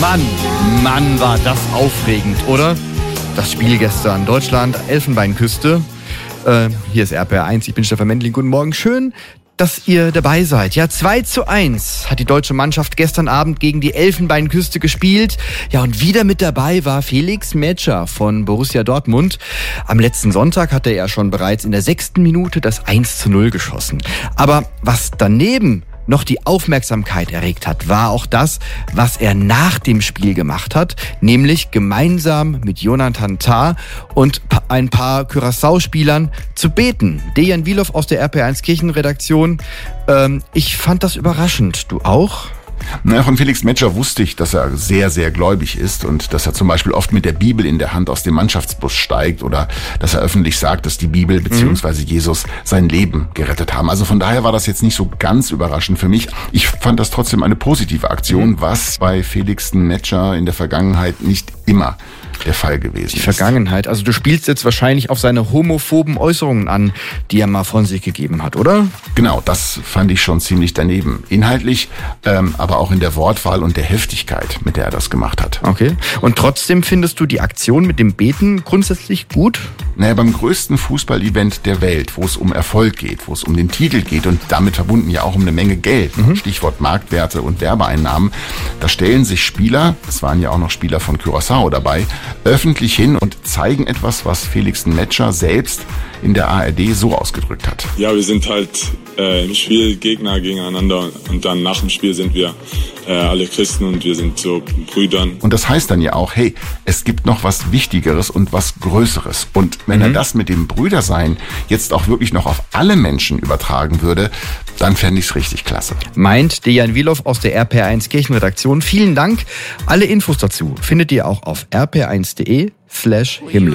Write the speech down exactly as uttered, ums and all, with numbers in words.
Mann, Mann, war das aufregend, oder? Das Spiel gestern, Deutschland, Elfenbeinküste. Äh, hier ist R P R eins, ich bin Stefan Mendling. Guten Morgen, schön, dass ihr dabei seid. Ja, zwei zu eins hat die deutsche Mannschaft gestern Abend gegen die Elfenbeinküste gespielt. Ja, und wieder mit dabei war Felix Metscher von Borussia Dortmund. Am letzten Sonntag hatte er schon bereits in der sechsten Minute das eins zu null geschossen. Aber was daneben noch die Aufmerksamkeit erregt hat, war auch das, was er nach dem Spiel gemacht hat, nämlich gemeinsam mit Jonathan Tah und ein paar Curaçao-Spielern zu beten. Dejan Wilow aus der R P eins Kirchenredaktion. Ähm, ich fand das überraschend. Du auch? Na, von Felix Metscher wusste ich, dass er sehr, sehr gläubig ist und dass er zum Beispiel oft mit der Bibel in der Hand aus dem Mannschaftsbus steigt oder dass er öffentlich sagt, dass die Bibel bzw. Jesus sein Leben gerettet haben. Also von daher war das jetzt nicht so ganz überraschend für mich. Ich fand das trotzdem eine positive Aktion, was bei Felix Metscher in der Vergangenheit nicht immer der Fall gewesen ist. Die Vergangenheit. Also du spielst jetzt wahrscheinlich auf seine homophoben Äußerungen an, die er mal von sich gegeben hat, oder? Genau, das fand ich schon ziemlich daneben. Inhaltlich, ähm, aber auch in der Wortwahl und der Heftigkeit, mit der er das gemacht hat. Okay. Und trotzdem findest du die Aktion mit dem Beten grundsätzlich gut? Naja, beim größten Fußballevent der Welt, wo es um Erfolg geht, wo es um den Titel geht und damit verbunden ja auch um eine Menge Geld, mhm. Stichwort Marktwerte und Werbeeinnahmen, da stellen sich Spieler, es waren ja auch noch Spieler von Curaçao dabei, öffentlich hin und zeigen etwas, was Felix Metscher selbst in der A R D so ausgedrückt hat. Ja, wir sind halt äh, im Spiel Gegner gegeneinander und dann nach dem Spiel sind wir äh, alle Christen und wir sind so Brüdern. Und das heißt dann ja auch, hey, es gibt noch was Wichtigeres und was Größeres. Und wenn mhm. er das mit dem Brüdersein jetzt auch wirklich noch auf alle Menschen übertragen würde, dann fände ich es richtig klasse. Meint Dejan Wilow aus der R P eins Kirchenredaktion. Vielen Dank. Alle Infos dazu findet ihr auch auf r p eins punkt de slash himmel.